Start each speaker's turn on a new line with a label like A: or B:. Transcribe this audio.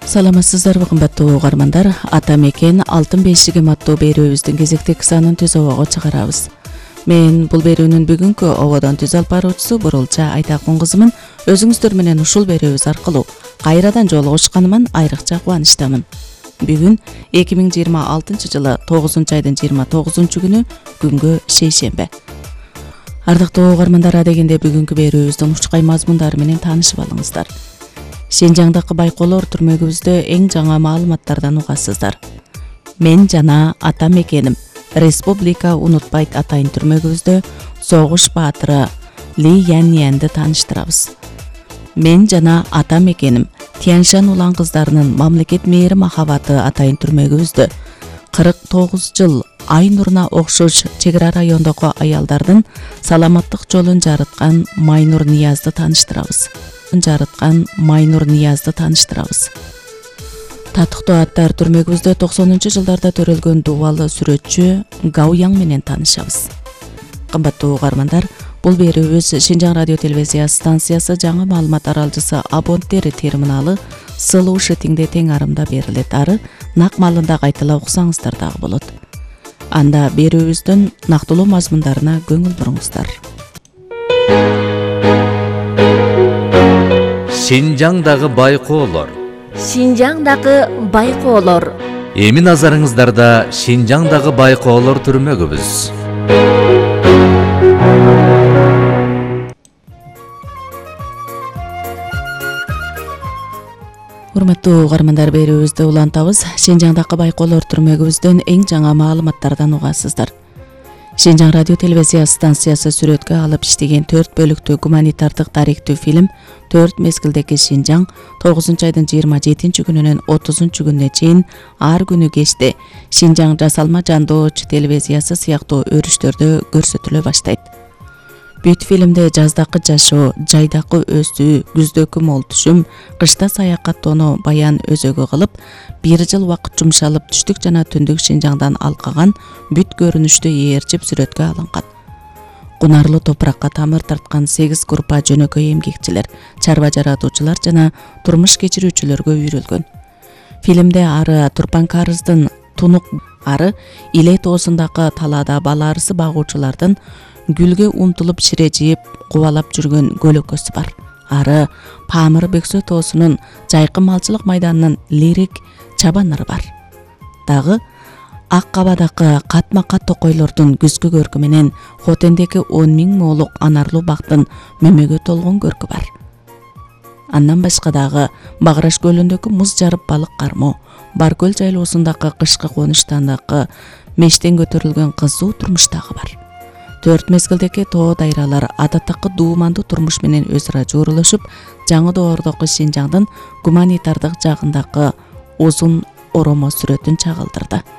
A: Саламатсыздарбы кымбаттуу угармандар. Ата мекен алтын бешигим аттуу берүүбүздүн кезектеги санын түз обого чыгарабыз. Мен бул берүүнүн бүгүнкү ободон түз алып баруучусу Бурулча Айтакун кызымын. Өзүңүздөр менен ушул берүүбүз аркылуу кайрадан жолугушканыман айрыкча кубанычтамын. Бүгүн 2026 жылы 9-айдын 29 күнү күнгө шейшембе. Ардактуу угармандар, дегенде бүгүнкү берүүбүздүн учкай мазмундары менен таанышып алыңыздар. Шинжаңдагы байкоолор түрмөгүбүздө эң жаңы маалыматтардан угасыздар. Мен жана ата мекеним Республика унутпайт атайын түрмөгүбүздө согуш баатыры Ли Яньянды тааныштырабыз. Мен жана ата мекеним Тяньшан улан кыздарынын мамлекет мээри махабаты атайын түрмөгүбүздө 49 жыл ай нуруна окшош чек ара райондогу аялдардын саламаттык жолун жарыткан Майнур Ниязды тааныштырабыз. Татыктуу аттар түрмөгүбүздө 90-жылдарда төрөлгөн дубалы сүрөтчү Гау Яң менен таанышабыз. Кымбаттуу угармандар, бул берүүбүз Шинжаң радио телевизия станциясы жаңы маалымат аралчысы абоненттери терминалы Сылуу Шетиңде тең арымда берилет. Ары нак маалында кайталап уксаңыздар дагы болот. Анда берүүбүздүн нактылуу мазмундарына көңүл буруңуздар.
B: Шинжаңдагы байкоолор. Эми назарыңыздарда Шинжаңдагы байкоолор түрмөгүбүз.
A: Урматтуу угармандар, берүүбүздү улантабыз. Шинжаңдагы байкоолор түрмөгүбүздөн эң жаңы маалыматтардан угасыздар. Шинжаң радио телевизия станциясы сүрөткө алып иштеген 4 бөлүктүү гуманитардык тарихтүү фильм 4 мезгилдеги Шинжаң 9-айдын 27 күнүнөн 30 күнүнө чейин ар күнү кечте Шинжаң жасалма жандоо телевизиясы сыяктуу өрүштөрдө көрсөтүлө баштайт. Бүт фильмде жаздакы жашоо, жайдакы өсүү, күздөгү мол түшүм, кышта саякаттоону баян өзөгү кылып, 1 жыл убакыт жумшалып түштүк жана түндүк Шинжаңдан алкаган бүт көрүнүштү ээрчип сүрөткө алынган. Кунарлуу топуракка тамыр тарткан 8 группа жөнөкөй эмгекчилер, чарба жаратуучулар жана турмуш кечирүүчүлөргө үйрөлгөн. Фильмде ары Турпан Карыздын Тунук, ары Иле тоосундагы талаада бала арысы багуучулардын гүлгө умтулуп шире жийип кубалап жүргөн көлөкөсү бар. Ары Памыр Бөксө тоосунун жайкы малчылык майданынын лирик чабаныры бар. Дагы Ак Кабадагы катма-кат токойлордун күзгү көркү менен Хотендеги 10 000 моолук анарлуу бактын мөмөгө толгон көркү бар. Андан башка дагы Баграш көлүндөгү муз жарып балык кармоо, Баркөл жайлоосундагы кышкы конуштандагы мештен көтөрүлгөн кызуу турмуш дагы бар. 4 мезгилдеги тоо дайралар адаттагы дуумандуу турмуш менен өз ара жуурулушуп, жаңы доордогу Шинжаңдын гуманитардык жагындагы узун оромо сүрөтүн чагылдырды.